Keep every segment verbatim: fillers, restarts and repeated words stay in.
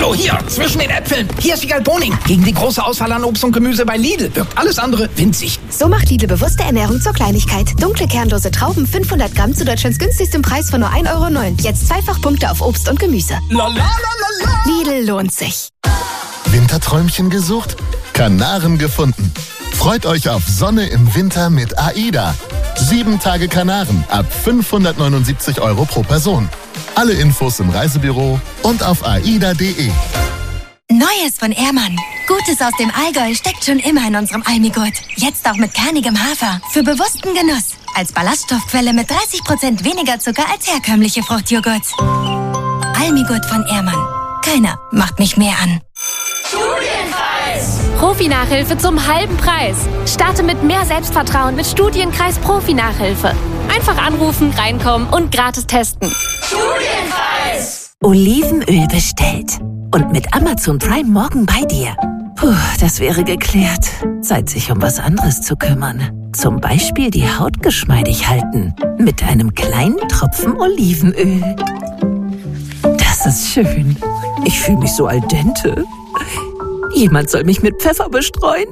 Hallo, hier, zwischen den Äpfeln. Hier ist Wiegald Boning. Gegen die große Auswahl an Obst und Gemüse bei Lidl wirkt alles andere winzig. So macht Lidl bewusste Ernährung zur Kleinigkeit. Dunkle kernlose Trauben fünfhundert Gramm zu Deutschlands günstigstem Preis von nur ein Euro neun. Jetzt zweifach Punkte auf Obst und Gemüse. La, la, la, la, la. Lidl lohnt sich. Winterträumchen gesucht? Kanaren gefunden. Freut euch auf Sonne im Winter mit AIDA. Sieben Tage Kanaren ab fünfhundertneunundsiebzig Euro pro Person. Alle Infos im Reisebüro und auf aida punkt de. Neues von Ehrmann. Gutes aus dem Allgäu steckt schon immer in unserem Almigurt. Jetzt auch mit kernigem Hafer. Für bewussten Genuss. Als Ballaststoffquelle mit dreißig Prozent weniger Zucker als herkömmliche Fruchtjoghurts. Almigurt von Ehrmann. Keiner macht mich mehr an. Studienkreis! Profi-Nachhilfe zum halben Preis. Starte mit mehr Selbstvertrauen mit Studienkreis Profi-Nachhilfe. Einfach anrufen, reinkommen und gratis testen. Studienkreis! Olivenöl bestellt. Und mit Amazon Prime morgen bei dir. Puh, das wäre geklärt. Zeit, sich um was anderes zu kümmern. Zum Beispiel die Haut geschmeidig halten. Mit einem kleinen Tropfen Olivenöl. Das ist schön. Ich fühle mich so al dente. Jemand soll mich mit Pfeffer bestreuen.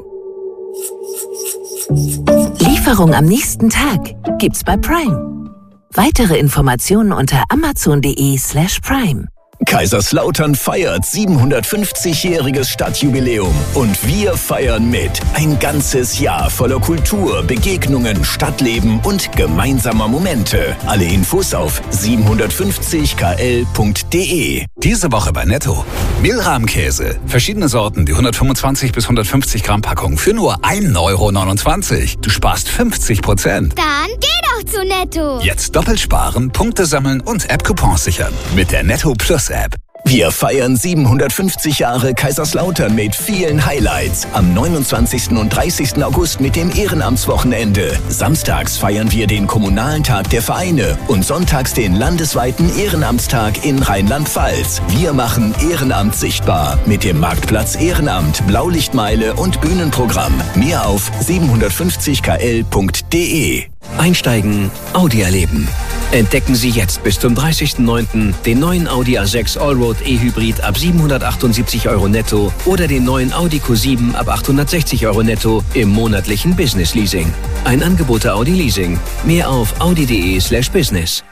Lieferung am nächsten Tag gibt's bei Prime. Weitere Informationen unter amazon.de slash prime. Kaiserslautern feiert siebenhundertfünfzigjähriges Stadtjubiläum und wir feiern mit. Ein ganzes Jahr voller Kultur, Begegnungen, Stadtleben und gemeinsamer Momente. Alle Infos auf siebenhundertfünfzig k l punkt de. Diese Woche bei Netto. Mehlrahmkäse. Verschiedene Sorten, die hundertfünfundzwanzig bis hundertfünfzig Gramm Packung für nur ein Euro neunundzwanzig. Du sparst fünfzig Prozent. Dann geh doch zu Netto. Jetzt doppelt sparen, Punkte sammeln und App-Coupons sichern. Mit der Netto Plus App. Wir feiern siebenhundertfünfzig Jahre Kaiserslautern mit vielen Highlights. Am neunundzwanzigsten und dreißigsten August mit dem Ehrenamtswochenende. Samstags feiern wir den Kommunalen Tag der Vereine und sonntags den landesweiten Ehrenamtstag in Rheinland-Pfalz. Wir machen Ehrenamt sichtbar mit dem Marktplatz Ehrenamt, Blaulichtmeile und Bühnenprogramm. Mehr auf siebenhundertfünfzig k l punkt de. Einsteigen, Audi erleben. Entdecken Sie jetzt bis zum dreißigsten neunten den neuen Audi A sechs Allroad E-Hybrid ab siebenhundertachtundsiebzig Euro netto oder den neuen Audi Q sieben ab achthundertsechzig Euro netto im monatlichen Business Leasing. Ein Angebot der Audi Leasing. Mehr auf audi.de slash business.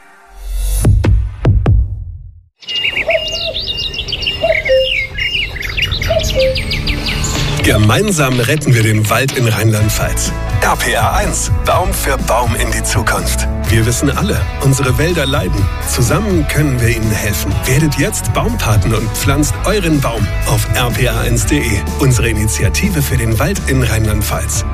Gemeinsam retten wir den Wald in Rheinland-Pfalz. R P R eins, Baum für Baum in die Zukunft. Wir wissen alle, unsere Wälder leiden. Zusammen können wir ihnen helfen. Werdet jetzt Baumpaten und pflanzt euren Baum auf r p r eins punkt de. Unsere Initiative für den Wald in Rheinland-Pfalz.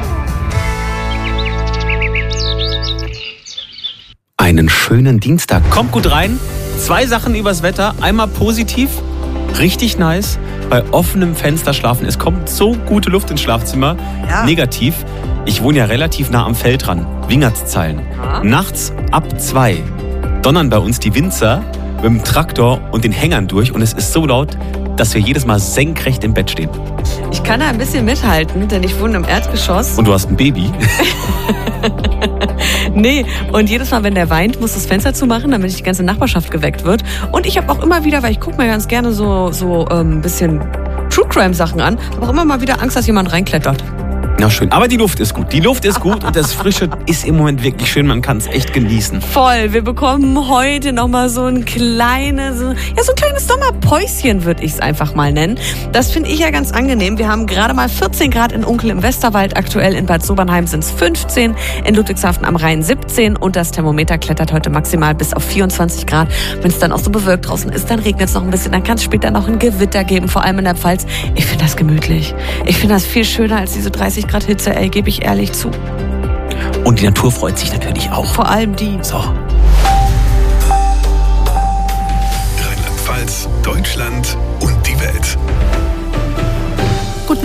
Einen schönen Dienstag. Kommt gut rein. Zwei Sachen übers Wetter. Einmal positiv, richtig nice. Bei offenem Fenster schlafen. Es kommt so gute Luft ins Schlafzimmer. Ja. Negativ. Ich wohne ja relativ nah am Feld dran. Wingertszahlen. Ja. Nachts ab zwei donnern bei uns die Winzer mit dem Traktor und den Hängern durch. Und es ist so laut, dass wir jedes Mal senkrecht im Bett stehen. Ich kann da ein bisschen mithalten, denn ich wohne im Erdgeschoss. Und du hast ein Baby. Nee, und jedes Mal, wenn der weint, muss das Fenster zumachen, damit nicht die ganze Nachbarschaft geweckt wird. Und ich habe auch immer wieder, weil ich gucke mir ganz gerne so so ein ähm, bisschen True-Crime-Sachen an, habe auch immer mal wieder Angst, dass jemand reinklettert. Na schön. Aber die Luft ist gut. Die Luft ist gut und das Frische ist im Moment wirklich schön. Man kann es echt genießen. Voll. Wir bekommen heute nochmal so ein kleines, ja, so ein kleines Sommerpäuschen, würde ich es einfach mal nennen. Das finde ich ja ganz angenehm. Wir haben gerade mal vierzehn Grad in Unkel im Westerwald. Aktuell in Bad Sobernheim sind es fünfzehn, in Ludwigshafen am Rhein siebzehn und das Thermometer klettert heute maximal bis auf vierundzwanzig Grad. Wenn es dann auch so bewölkt draußen ist, dann regnet es noch ein bisschen. Dann kann es später noch ein Gewitter geben, vor allem in der Pfalz. Ich finde das gemütlich. Ich finde das viel schöner als diese dreißig Grad Hitze, ey, gebe ich ehrlich zu. Und die Natur freut sich natürlich auch. Vor allem die. So. Rheinland-Pfalz, Deutschland und die Welt. Guten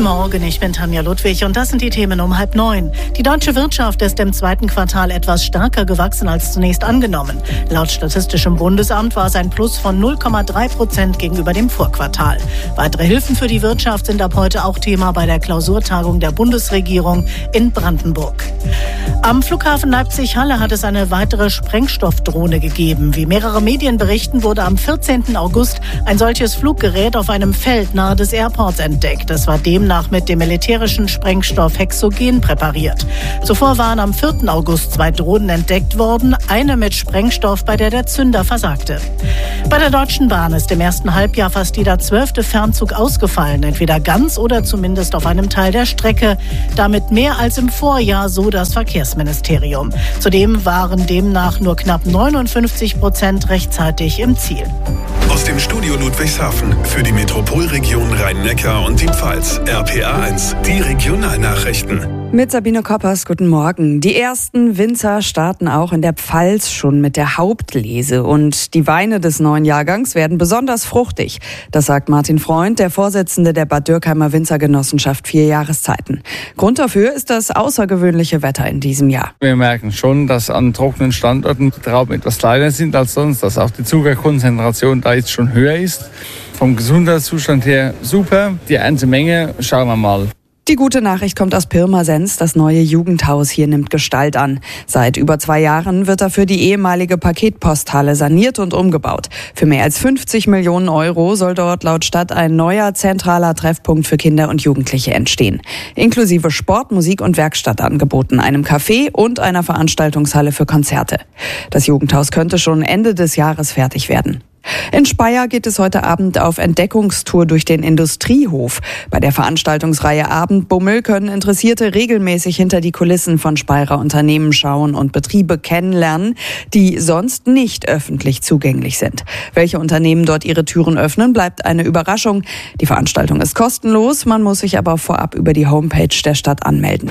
Guten Morgen, ich bin Tanja Ludwig und das sind die Themen um halb neun. Die deutsche Wirtschaft ist im zweiten Quartal etwas stärker gewachsen als zunächst angenommen. Laut Statistischem Bundesamt war es ein Plus von null Komma drei Prozent gegenüber dem Vorquartal. Weitere Hilfen für die Wirtschaft sind ab heute auch Thema bei der Klausurtagung der Bundesregierung in Brandenburg. Am Flughafen Leipzig-Halle hat es eine weitere Sprengstoffdrohne gegeben. Wie mehrere Medien berichten, wurde am vierzehnten August ein solches Fluggerät auf einem Feld nahe des Airports entdeckt. Es war demnach mit dem militärischen Sprengstoff Hexogen präpariert. Zuvor waren am vierten August zwei Drohnen entdeckt worden, eine mit Sprengstoff, bei der der Zünder versagte. Bei der Deutschen Bahn ist im ersten Halbjahr fast jeder zwölfte Fernzug ausgefallen, entweder ganz oder zumindest auf einem Teil der Strecke. Damit mehr als im Vorjahr, so das Verkehrsministerium. Zudem waren demnach nur knapp neunundfünfzig Prozent rechtzeitig im Ziel. Aus dem Studio Ludwigshafen für die Metropolregion Rhein-Neckar und die Pfalz. R P A eins, die Regionalnachrichten. Mit Sabine Koppers, guten Morgen. Die ersten Winzer starten auch in der Pfalz schon mit der Hauptlese. Und die Weine des neuen Jahrgangs werden besonders fruchtig. Das sagt Martin Freund, der Vorsitzende der Bad Dürkheimer Winzergenossenschaft Vier Jahreszeiten. Grund dafür ist das außergewöhnliche Wetter in diesem Jahr. Wir merken schon, dass an trockenen Standorten die Trauben etwas kleiner sind als sonst, dass auch die Zuckerkonzentration da jetzt schon höher ist. Vom Gesundheitszustand her super. Die Erntemenge schauen wir mal. Die gute Nachricht kommt aus Pirmasens. Das neue Jugendhaus hier nimmt Gestalt an. Seit über zwei Jahren wird dafür die ehemalige Paketposthalle saniert und umgebaut. Für mehr als fünfzig Millionen Euro soll dort laut Stadt ein neuer zentraler Treffpunkt für Kinder und Jugendliche entstehen. Inklusive Sport, Musik und Werkstattangeboten, einem Café und einer Veranstaltungshalle für Konzerte. Das Jugendhaus könnte schon Ende des Jahres fertig werden. In Speyer geht es heute Abend auf Entdeckungstour durch den Industriehof. Bei der Veranstaltungsreihe Abendbummel können Interessierte regelmäßig hinter die Kulissen von Speyerer Unternehmen schauen und Betriebe kennenlernen, die sonst nicht öffentlich zugänglich sind. Welche Unternehmen dort ihre Türen öffnen, bleibt eine Überraschung. Die Veranstaltung ist kostenlos, man muss sich aber vorab über die Homepage der Stadt anmelden.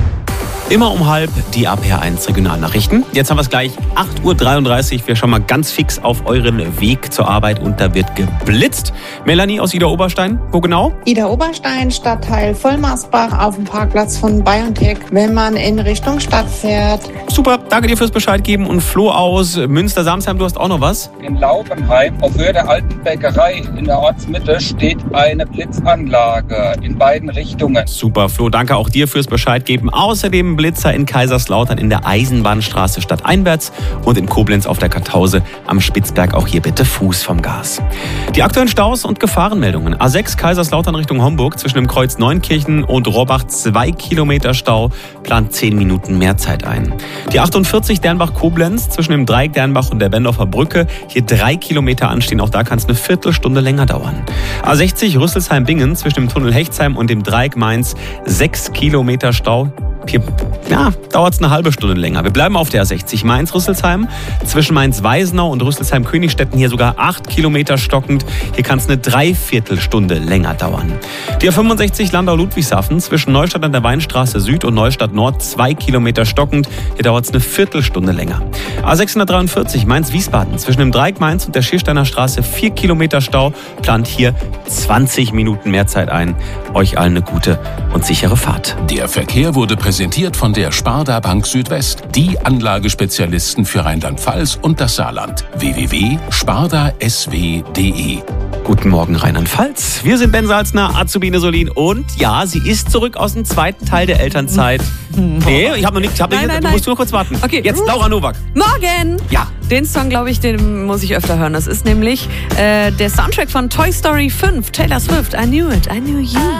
Immer um halb die R P A eins Regionalnachrichten. Jetzt haben wir es gleich acht Uhr dreiunddreißig. Wir schauen mal ganz fix auf euren Weg zur Arbeit und da wird geblitzt. Melanie aus Ida-Oberstein, wo genau? Ida-Oberstein, Stadtteil Vollmarsbach auf dem Parkplatz von BioNTech, wenn man in Richtung Stadt fährt. Super, danke dir fürs Bescheid geben. Und Flo aus Münster-Samsheim, du hast auch noch was? In Laubenheim, auf Höhe der alten Bäckerei in der Ortsmitte, steht eine Blitzanlage in beiden Richtungen. Super, Flo, danke auch dir fürs Bescheid geben. Außerdem Blitzer in Kaiserslautern in der Eisenbahnstraße stadteinwärts und in Koblenz auf der Kartause am Spitzberg. Auch hier bitte Fuß vom Gas. Die aktuellen Staus und Gefahrenmeldungen. A sechs Kaiserslautern Richtung Homburg zwischen dem Kreuz Neunkirchen und Rohrbach zwei Kilometer Stau, plant zehn Minuten mehr Zeit ein. Die achtundvierzig Dernbach-Koblenz zwischen dem Dreieck Dernbach und der Bendorfer Brücke, hier drei Kilometer anstehen, auch da kann es eine Viertelstunde länger dauern. A sechzig Rüsselsheim-Bingen zwischen dem Tunnel Hechtsheim und dem Dreieck Mainz, sechs Kilometer Stau. Hier ja, dauert es eine halbe Stunde länger. Wir bleiben auf der A sechzig Mainz-Rüsselsheim. Zwischen Mainz-Weisenau und Rüsselsheim-Königstetten hier sogar acht Kilometer stockend. Hier kann es eine Dreiviertelstunde länger dauern. Die A fünfundsechzig Landau-Ludwigshafen zwischen Neustadt an der Weinstraße Süd und Neustadt Nord zwei Kilometer stockend. Hier dauert es eine Viertelstunde länger. A sechshundertdreiundvierzig Mainz-Wiesbaden zwischen dem Dreieck Mainz und der Schiersteiner Straße vier Kilometer Stau. Plant hier zwanzig Minuten mehr Zeit ein. Euch allen eine gute und sichere Fahrt. Der Verkehr wurde präsentiert von der Sparda Bank Südwest, die Anlagespezialisten für Rheinland-Pfalz und das Saarland. w w w punkt sparda s w punkt d e. Guten Morgen Rheinland-Pfalz. Wir sind Ben Salzner, Azubine Solin und ja, sie ist zurück aus dem zweiten Teil der Elternzeit. Nee, ich habe noch nicht, ich hab nein, nicht nein, du nein. musst nur kurz warten. Okay. Jetzt Laura Nowak. Morgen! Ja. Den Song, glaube ich, den muss ich öfter hören. Das ist nämlich äh, der Soundtrack von Toy Story fünf, Taylor Swift. I knew it, I knew you.